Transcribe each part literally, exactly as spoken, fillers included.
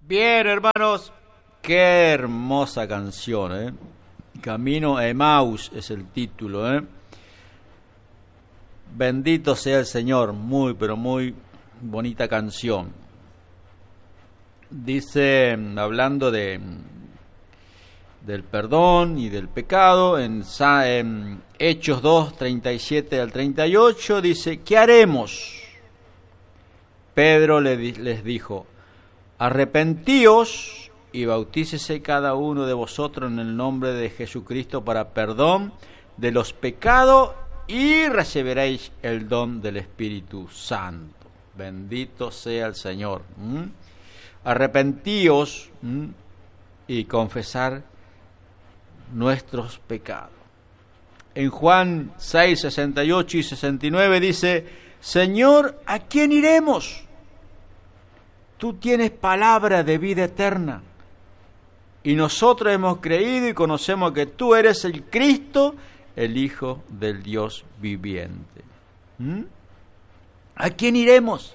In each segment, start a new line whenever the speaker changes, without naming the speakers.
Bien, hermanos, qué hermosa canción, ¿eh? Camino a Emaús es el título, ¿eh? Bendito sea el Señor, muy, pero muy bonita canción. Dice, hablando de del perdón y del pecado, en, en Hechos dos, treinta y siete al treinta y ocho, dice, ¿qué haremos? Pedro les dijo, arrepentíos y bautícese cada uno de vosotros en el nombre de Jesucristo para perdón de los pecados y recibiréis el don del Espíritu Santo. Bendito sea el Señor. ¿Mm? Arrepentíos ¿Mm? y confesar nuestros pecados. En Juan seis, sesenta y ocho y sesenta y nueve dice, Señor, ¿a quién iremos? Tú tienes palabra de vida eterna, y nosotros hemos creído y conocemos que tú eres el Cristo, el Hijo del Dios viviente. ¿Mm? ¿A quién iremos?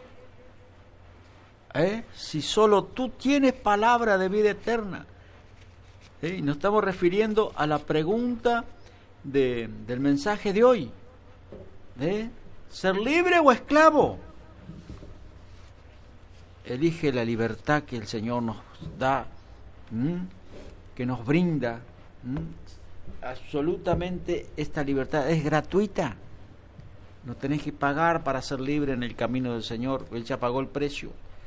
¿Eh? Si solo tú tienes palabra de vida eterna. ¿Eh? Nos estamos refiriendo a la pregunta de, del mensaje de hoy. ¿Eh? ¿Ser libre o esclavo? Elige la libertad que el Señor nos da, ¿m? que nos brinda. ¿m? Absolutamente esta libertad es gratuita. No tenés que pagar para ser libre en el camino del Señor. Él ya pagó el precio.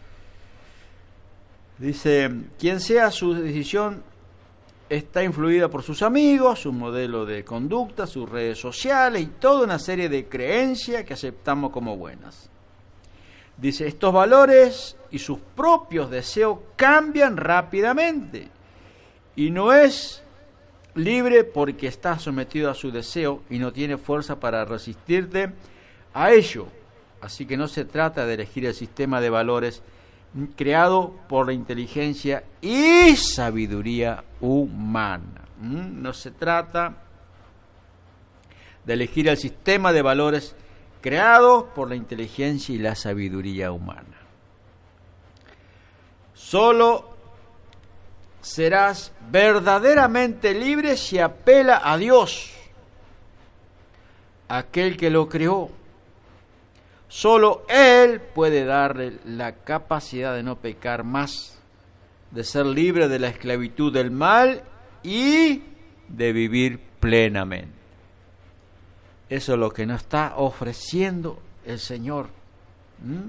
Dice, quien sea su decisión está influida por sus amigos, su modelo de conducta, sus redes sociales y toda una serie de creencias que aceptamos como buenas. Dice, estos valores y sus propios deseos cambian rápidamente y no es libre porque está sometido a su deseo y no tiene fuerza para resistirte a ello. Así que no se trata de elegir el sistema de valores creado por la inteligencia y sabiduría humana. ¿Mm? No se trata de elegir el sistema de valores creados por la inteligencia y la sabiduría humana. Solo serás verdaderamente libre si apela a Dios, aquel que lo creó. Solo Él puede darle la capacidad de no pecar más, de ser libre de la esclavitud del mal y de vivir plenamente. Eso es lo que nos está ofreciendo el Señor. ¿Mm?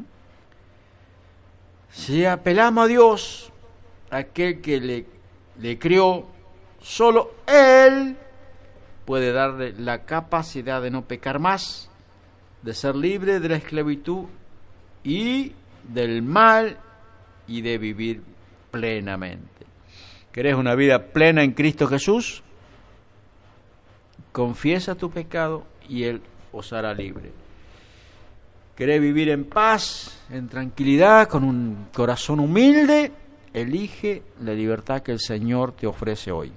Si apelamos a Dios, aquel que le, le crió, solo Él puede darle la capacidad de no pecar más, de ser libre de la esclavitud y del mal y de vivir plenamente. ¿Querés una vida plena en Cristo Jesús? Confiesa tu pecado y Él os hará libre. ¿Querés vivir en paz, en tranquilidad, con un corazón humilde? Elige la libertad que el Señor te ofrece hoy.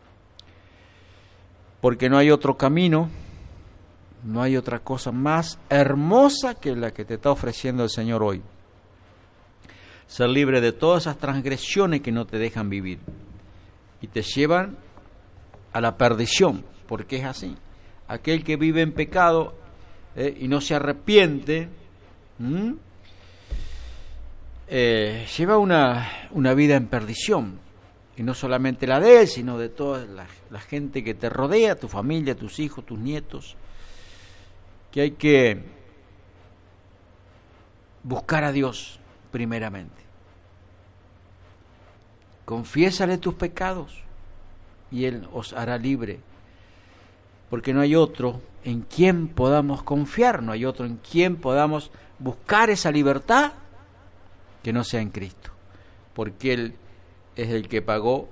Porque no hay otro camino, no hay otra cosa más hermosa que la que te está ofreciendo el Señor hoy. Ser libre de todas esas transgresiones que no te dejan vivir y te llevan a la perdición, porque es así. Aquel que vive en pecado eh, y no se arrepiente, ¿m? Eh, lleva una, una vida en perdición. Y no solamente la de él, sino de toda la, la gente que te rodea, tu familia, tus hijos, tus nietos. Que hay que buscar a Dios primeramente. Confiésale tus pecados y Él os hará libre. Porque no hay otro en quien podamos confiar, no hay otro en quien podamos buscar esa libertad que no sea en Cristo. Porque Él es el que pagó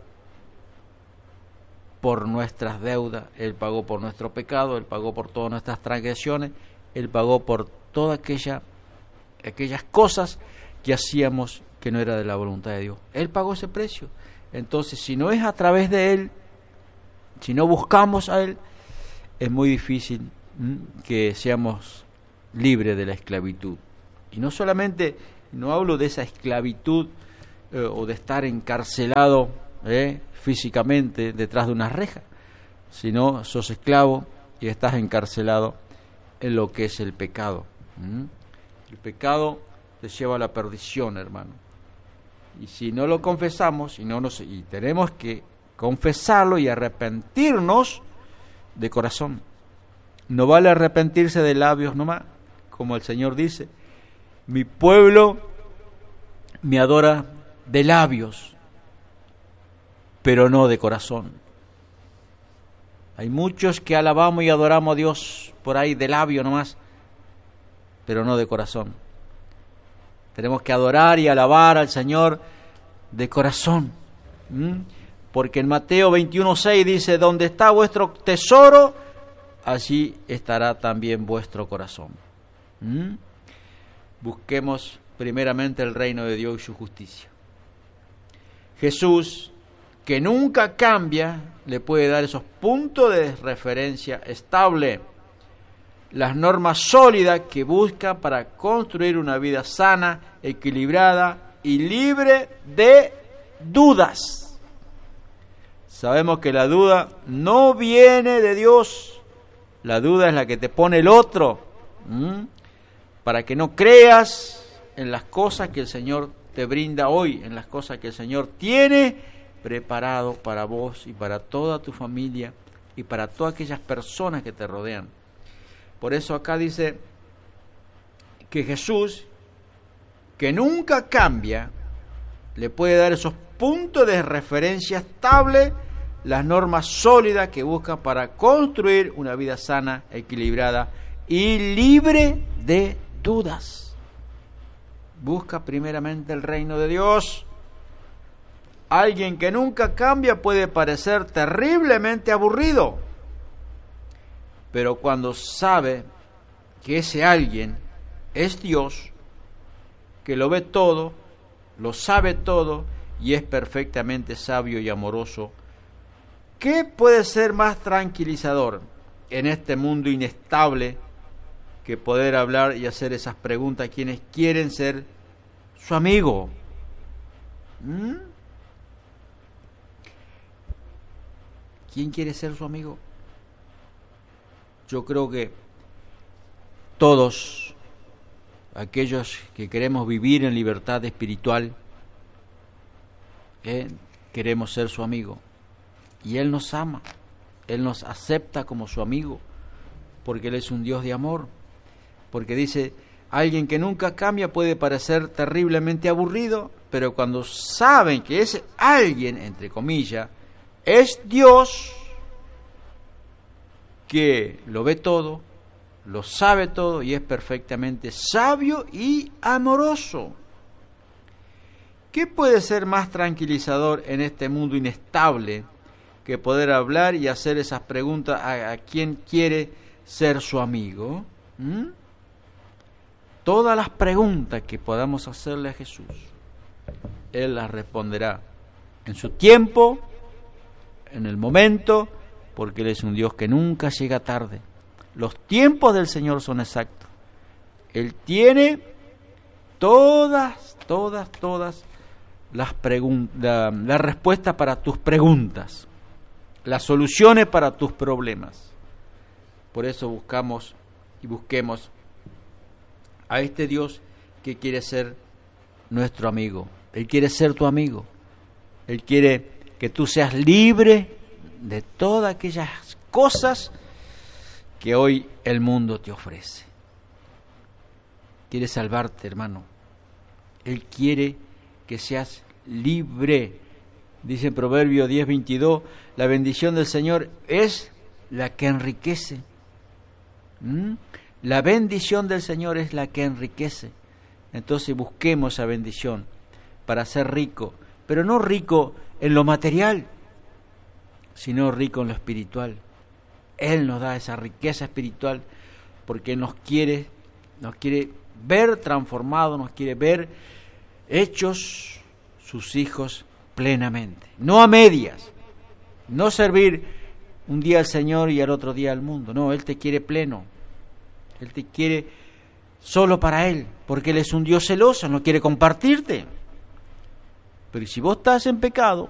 por nuestras deudas, Él pagó por nuestro pecado, Él pagó por todas nuestras transgresiones, Él pagó por todas aquella, aquellas cosas que hacíamos que no era de la voluntad de Dios. Él pagó ese precio. Entonces, si no es a través de Él, si no buscamos a Él, es muy difícil ¿m? que seamos libres de la esclavitud. Y no solamente, no hablo de esa esclavitud eh, o de estar encarcelado eh, físicamente detrás de una reja, sino sos esclavo y estás encarcelado en lo que es el pecado. ¿Mm? El pecado te lleva a la perdición, hermano. Y si no lo confesamos, y, no nos, y tenemos que confesarlo y arrepentirnos de corazón. No vale arrepentirse de labios nomás, como el Señor dice, mi pueblo me adora de labios, pero no de corazón. Hay muchos que alabamos y adoramos a Dios por ahí de labio nomás, pero no de corazón. Tenemos que adorar y alabar al Señor de corazón. ¿Mm? Porque en Mateo veintiuno seis dice, donde está vuestro tesoro, allí estará también vuestro corazón. ¿Mm? Busquemos primeramente el reino de Dios y su justicia. Jesús, que nunca cambia, le puede dar esos puntos de referencia estable, las normas sólidas que busca para construir una vida sana, equilibrada y libre de dudas. Sabemos que la duda no viene de Dios, la duda es la que te pone el otro, ¿Mm? para que no creas en las cosas que el Señor te brinda hoy, en las cosas que el Señor tiene preparado para vos y para toda tu familia y para todas aquellas personas que te rodean. Por eso acá dice que Jesús, que nunca cambia, le puede dar esos puntos de referencia estables, las normas sólidas que busca para construir una vida sana, equilibrada y libre de dudas. Busca primeramente el reino de Dios. Alguien que nunca cambia puede parecer terriblemente aburrido, pero cuando sabe que ese alguien es Dios, que lo ve todo, lo sabe todo y es perfectamente sabio y amoroso, ¿qué puede ser más tranquilizador en este mundo inestable que poder hablar y hacer esas preguntas a quienes quieren ser su amigo? ¿Mm? ¿Quién quiere ser su amigo? Yo creo que todos aquellos que queremos vivir en libertad espiritual, eh, queremos ser su amigo. Y Él nos ama, Él nos acepta como su amigo, porque Él es un Dios de amor. Porque dice, alguien que nunca cambia puede parecer terriblemente aburrido, pero cuando saben que ese alguien, entre comillas, es Dios, que lo ve todo, lo sabe todo y es perfectamente sabio y amoroso. ¿Qué puede ser más tranquilizador en este mundo inestable que poder hablar y hacer esas preguntas a, a quien quiere ser su amigo? ¿Mm? Todas las preguntas que podamos hacerle a Jesús, Él las responderá en su tiempo, en el momento, porque Él es un Dios que nunca llega tarde. Los tiempos del Señor son exactos. Él tiene todas, todas, todas las preguntas, la, la respuesta para tus preguntas, las soluciones para tus problemas. Por eso buscamos y busquemos a este Dios que quiere ser nuestro amigo. Él quiere ser tu amigo. Él quiere que tú seas libre de todas aquellas cosas que hoy el mundo te ofrece. Quiere salvarte, hermano. Él quiere que seas libre. Dice en Proverbio diez veintidós, la bendición del Señor es la que enriquece. ¿Mm? La bendición del Señor es la que enriquece. Entonces busquemos esa bendición para ser rico, pero no rico en lo material, sino rico en lo espiritual. Él nos da esa riqueza espiritual porque nos quiere, nos quiere ver transformados, nos quiere ver hechos sus hijos plenamente, no a medias, no servir un día al Señor y al otro día al mundo. No, Él te quiere pleno, Él te quiere solo para Él, porque Él es un Dios celoso, no quiere compartirte. Pero si vos estás en pecado,